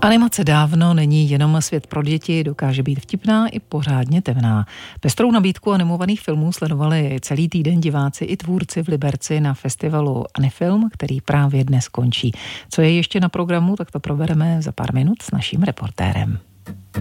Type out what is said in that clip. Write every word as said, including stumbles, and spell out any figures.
Animace dávno není jenom svět pro děti, dokáže být vtipná i pořádně temná. Pestrou nabídku animovaných filmů sledovali celý týden diváci i tvůrci v Liberci na festivalu Anifilm, který právě dnes končí. Co je ještě na programu, tak to probereme za pár minut s naším reportérem.